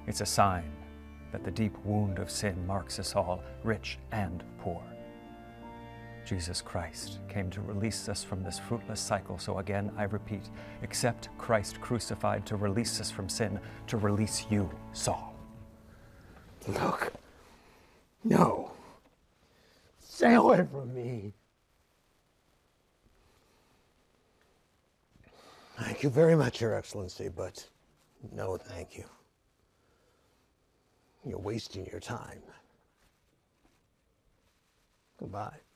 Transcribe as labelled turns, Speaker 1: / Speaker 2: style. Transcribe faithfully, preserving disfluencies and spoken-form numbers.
Speaker 1: It's a sign that the deep wound of sin marks us all, rich and poor. Jesus Christ came to release us from this fruitless cycle. So again, I repeat, accept Christ crucified to release us from sin, to release you, Saul.
Speaker 2: Look, no. Stay away from me. Thank you very much, Your Excellency, but no thank you. You're wasting your time. Goodbye.